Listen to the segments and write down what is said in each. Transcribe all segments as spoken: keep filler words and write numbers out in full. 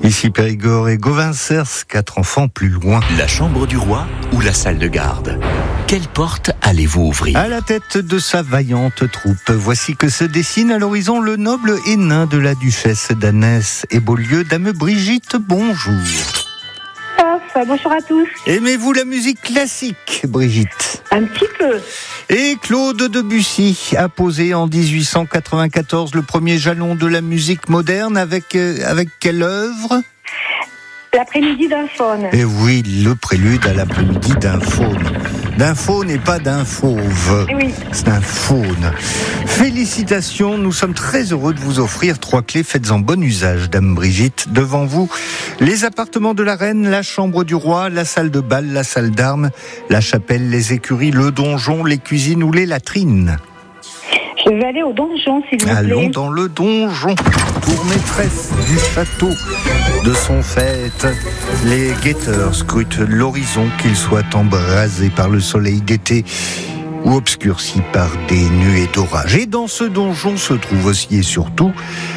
Ici Périgord et Gauvin-Cers, quatre enfants plus loin. La chambre du roi ou la salle de garde? Quelle porte allez-vous ouvrir? À la tête de sa vaillante troupe, voici que se dessine à l'horizon le noble et nain de la duchesse d'Anès et Beaulieu, dame Brigitte, bonjour. Bonjour à tous. Aimez-vous la musique classique, Brigitte? Un petit peu. Et Claude Debussy a posé en dix-huit cent quatre-vingt-quatorze le premier jalon de la musique moderne avec, euh, avec quelle œuvre? L'après-midi d'un faune. Eh oui, le prélude à l'après-midi d'un faune. D'un faune et pas d'un fauve. Eh oui. C'est un faune. Félicitations, nous sommes très heureux de vous offrir trois clés. Faites-en bon usage, dame Brigitte. Devant vous, les appartements de la reine, la chambre du roi, la salle de bal, la salle d'armes, la chapelle, les écuries, le donjon, les cuisines ou les latrines. Je vais aller au donjon, s'il vous plaît. Allons dans le donjon, tour maîtresse du château de son fête. Les guetteurs scrutent l'horizon, qu'il soit embrasé par le soleil d'été ou obscurci par des nuées d'orage. Et dans ce donjon se trouvent aussi et surtout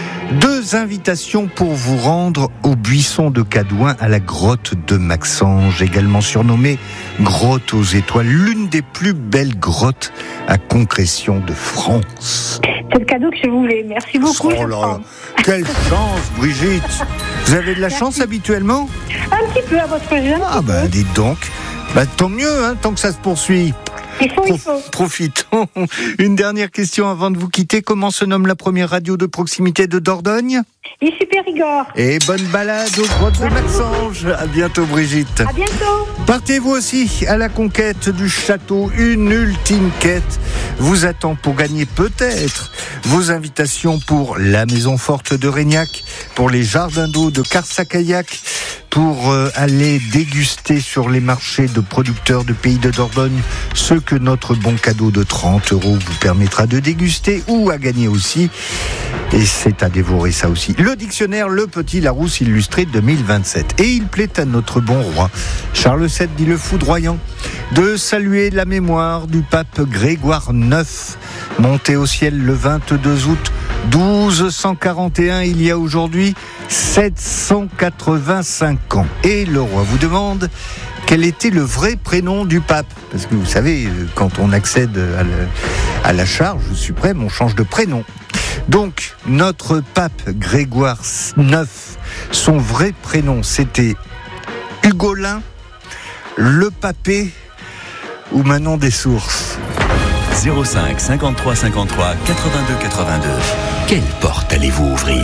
deux invitations pour vous rendre au buisson de Cadouin, à la grotte de Maxange, également surnommée grotte aux étoiles, l'une des plus belles grottes à concrétion de France. C'est le cadeau que je voulais. Merci beaucoup. Oh là là, quelle chance, Brigitte! Vous avez de la Merci. chance habituellement? Un petit peu à votre jeune. Ah bah dites donc. Bah tant mieux, hein, tant que ça se poursuit. Il faut, il faut. Profitons. Une dernière question avant de vous quitter. Comment se nomme la première radio de proximité de Dordogne? Ici Périgord. Et bonne balade aux grottes de Maxange. À bientôt, Brigitte. À bientôt. Partez vous aussi à la conquête du château. Une ultime quête vous attend pour gagner peut-être vos invitations pour la maison forte de Régnac, pour les jardins d'eau de Carsacaillac, pour euh, aller déguster sur les marchés de producteurs de Pays de Dordogne ce que notre bon cadeau de trente euros vous permettra de déguster, ou à gagner aussi. Et c'est à dévorer ça aussi. Le dictionnaire Le Petit Larousse illustré deux mille vingt-sept. Et il plaît à notre bon roi, Charles sept, dit le foudroyant, de saluer la mémoire du pape Grégoire neuf, monté au ciel le vingt-deux août douze cent quarante et un, il y a aujourd'hui sept cent quatre-vingt-cinq ans. Et le roi vous demande quel était le vrai prénom du pape. Parce que vous savez, quand on accède à, le, à la charge suprême, on change de prénom. Donc, notre pape Grégoire neuf, son vrai prénom, c'était Hugolin, le papé ou Manon des Sources. zéro cinq cinquante-trois cinquante-trois quatre-vingt-deux quatre-vingt-deux. Quelle porte allez-vous ouvrir?